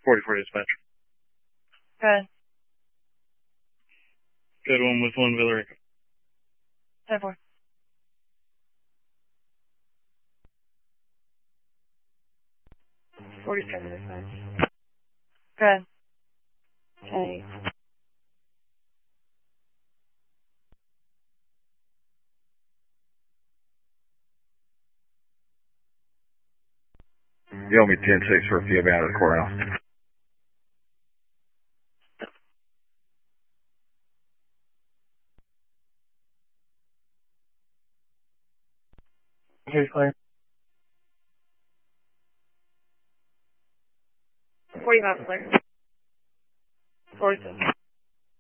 44 dispatch. Good. Good one with 1 Villarica. 10-4. Good. 10-8. You owe me 10-6 for a few out of the courthouse. Here's clear. 45 clear. 46.